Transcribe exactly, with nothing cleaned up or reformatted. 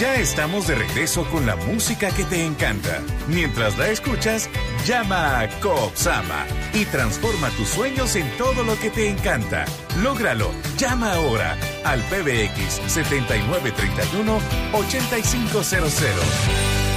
Ya estamos de regreso con la música que te encanta. Mientras la escuchas, llama a Coopsama y transforma tus sueños en todo lo que te encanta. Lógralo. Llama ahora al P B X setenta y nueve treinta y uno ochenta y cinco cero cero.